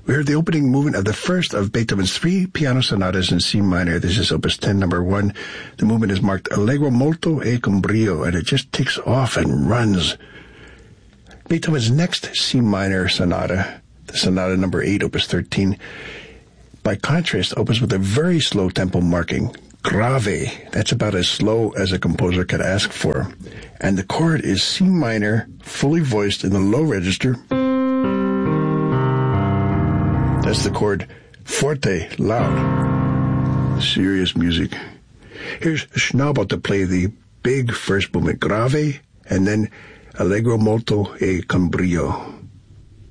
We heard the opening movement of the first of Beethoven's 3 piano sonatas in C minor. This is Opus 10, number 1. The movement is marked Allegro molto e con brio, and it just takes off and runs. Beethoven's next C minor sonata, the sonata number 8, Opus 13, by contrast, opens with a very slow tempo marking, grave. That's about as slow as a composer could ask for. And the chord is C minor, fully voiced in the low register. That's the chord forte, loud. Serious music. Here's Schnabel to play the big first movement, grave, and then Allegro molto e con brio.